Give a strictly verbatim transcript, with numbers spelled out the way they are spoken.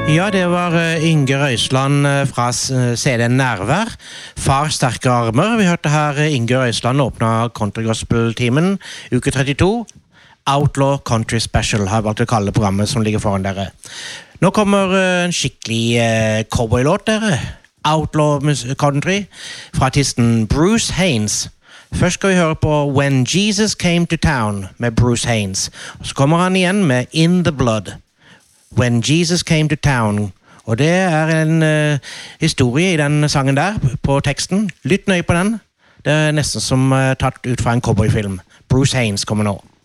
Ja, det var Inge Røisland fra C D Nærvær. Far sterke armer. Vi hørte her Inge Røisland åpne Country Gospel-timen, uke trettito. Outlaw Country Special har jeg valgt å kalle programmet som ligger foran dere. Nå kommer en skikkelig cowboy-låt dere. Outlaw Country fra artisten Bruce Haynes. Først skal vi høre på When Jesus Came to Town med Bruce Haynes. Og så kommer han igjen med In the Blood. When Jesus Came to Town. Og det er en uh, historie i den sangen der, på teksten. Lytt nøye på den. Det er nesten som uh, tatt ut fra en cowboyfilm. Bruce Haynes kommer nå.